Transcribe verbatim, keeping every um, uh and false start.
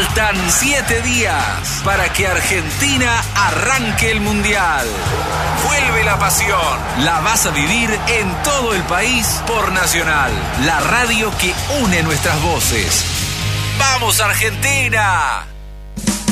Faltan siete días para que Argentina arranque el Mundial. Vuelve la pasión. La vas a vivir en todo el país por Nacional, la radio que une nuestras voces. ¡Vamos, Argentina!